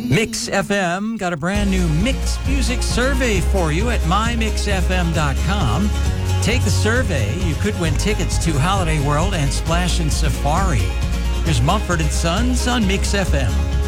Mix FM got a brand new Mix Music survey for you at mymixfm.com. Take the survey. You could win tickets to Holiday World and Splash and Safari. Here's Mumford & Sons on Mix FM.